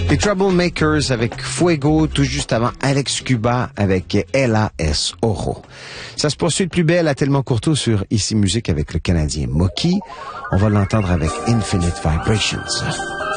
Les Troublemakers avec Fuego, tout juste avant Alex Cuba avec Ella S. Oro. Ça se poursuit de plus belle à Tellement Courteau sur Ici Musique avec le Canadien Moki. On va l'entendre avec Infinite Vibrations.